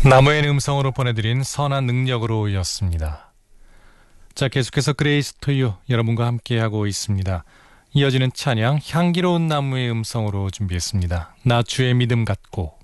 나무의 음성으로 보내드린 선한 능력으로 이었습니다. 자, 계속해서 그레이스 토유 여러분과 함께하고 있습니다. 이어지는 찬양 향기로운 나무의 음성으로 준비했습니다. 나 주의 믿음 갖고.